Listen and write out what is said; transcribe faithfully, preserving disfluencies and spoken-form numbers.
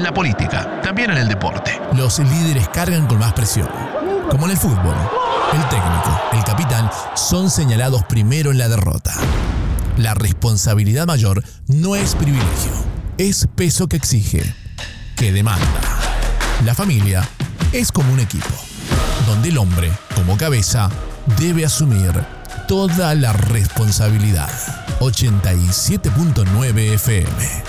la política, también en el deporte. Los líderes cargan con más presión. Como en el fútbol, el técnico, el capitán, son señalados primero en la derrota. La responsabilidad mayor no es privilegio, es peso que exige, que demanda. La familia es como un equipo, donde el hombre, como cabeza, debe asumir toda la responsabilidad. ochenta y siete punto nueve F M